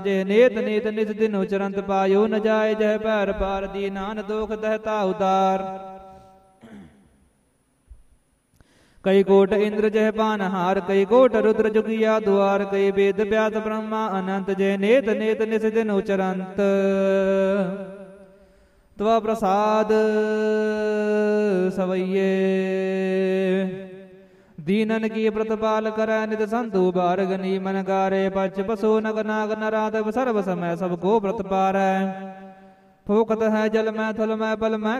ਜੇ ਨੇਤ ਨੇਤ ਨਿਤ ਦਿਨ ਉਚਰੰਤ ਪਾਇਓ ਨ ਜਾਏ ਜਹ ਭੈਰ ਪਾਰ ਦੀਨਾਨ ਦੋਖ ਦਹਤਾ ਉਤਾਰ ਕਈ ਕੋਟ ਇੰਦਰ ਜਹ ਪਾਨ ਹਾਰ ਕਈ ਕੋਟ ਰੁद्र ਜੁਗਿਆ ਦੁਆਰ ਕਈ ਵੇਦ ਵਿਆਸ ਬ੍ਰਹਮਾ ਅਨੰਤ ਜੇ ਨੇਤ ਨੇਤ ਨਿਤ ਦਿਨ ਉਚਰੰਤ ਤਵਾ ਪ੍ਰਸਾਦ ਸਵਈਏ ਦੀਨਨ ਕੀ ਪ੍ਰਤਪਾਲ ਕਰੈ ਨਿਤ ਸੰਤੂ ਬਾਰਗਨੀ ਮਨ ਕਾਰੇ ਪਛ ਪਸੋ ਨਗ ਨਾਗ ਨਰਾਦਵ ਸਰਬ ਸਮੈ ਸਭ ਕੋ ਪ੍ਰਤਪਾਰੈ ਫੋਕਤ ਹੈ ਜਲ ਮੈਂ ਥਲ ਮੈਂ ਪਲ ਮੈਂ